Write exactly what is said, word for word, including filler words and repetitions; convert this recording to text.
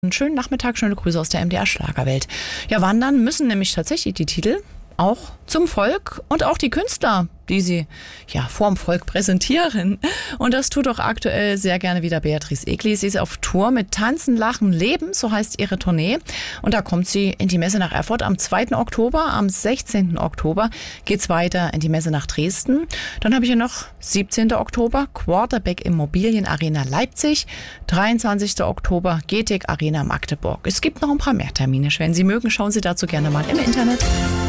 Einen schönen Nachmittag, schöne Grüße aus der M D R Schlagerwelt. Ja, wandern müssen nämlich tatsächlich die Titel auch zum Volk und auch die Künstler, die sie ja vorm Volk präsentieren. Und das tut auch aktuell sehr gerne wieder Beatrice Egli. Sie ist auf Tour mit Tanzen, Lachen, Leben, so heißt ihre Tournee. Und da kommt sie in die Messe nach Erfurt am zweiten Oktober. Am sechzehnten Oktober geht's weiter in die Messe nach Dresden. Dann habe ich hier noch siebzehnten Oktober Quarterback Immobilien Arena Leipzig. dreiundzwanzigsten Oktober G T E C Arena Magdeburg. Es gibt noch ein paar mehr Termine. Wenn Sie mögen, schauen Sie dazu gerne mal im Internet.